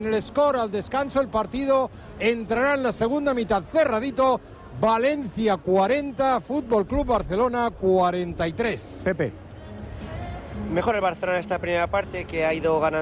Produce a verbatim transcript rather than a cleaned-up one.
El score al descanso, el partido entrará en la segunda mitad cerradito. Valencia cuarenta, Fútbol Club Barcelona cuarenta y tres. Pepe. Mejor el Barcelona esta primera parte, que ha ido ganando